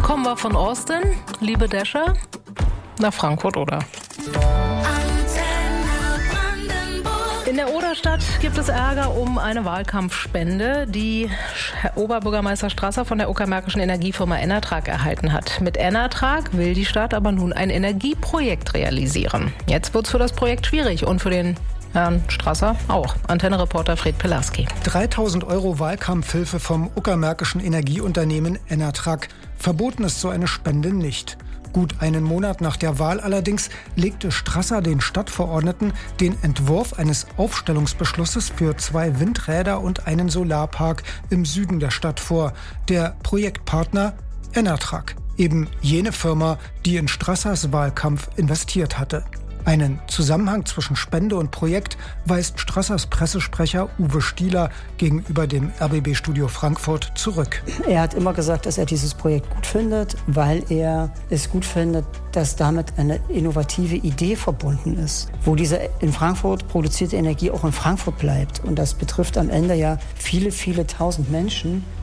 Kommen wir von Austin, liebe Dasher, nach Frankfurt oder? In der Oderstadt gibt es Ärger um eine Wahlkampfspende, die Oberbürgermeister Strasser von der Uckermärkischen Energiefirma Enertrag erhalten hat. Mit Enertrag will die Stadt aber nun ein Energieprojekt realisieren. Jetzt wird es für das Projekt schwierig und für den Herrn Strasser auch. Antenne-Reporter Fred Pilarski. 3.000 € Wahlkampfhilfe vom Uckermärkischen Energieunternehmen Enertrag. Verboten ist so eine Spende nicht. Gut einen Monat nach der Wahl allerdings legte Strasser den Stadtverordneten den Entwurf eines Aufstellungsbeschlusses für 2 Windräder und einen Solarpark im Süden der Stadt vor. Der Projektpartner Enertrag, eben jene Firma, die in Strassers Wahlkampf investiert hatte. Einen Zusammenhang zwischen Spende und Projekt weist Strassers Pressesprecher Uwe Stieler gegenüber dem RBB-Studio Frankfurt zurück. Er hat immer gesagt, dass er dieses Projekt gut findet, weil er es gut findet, dass damit eine innovative Idee verbunden ist, wo diese in Frankfurt produzierte Energie auch in Frankfurt bleibt. Und das betrifft am Ende ja viele, viele tausend Menschen.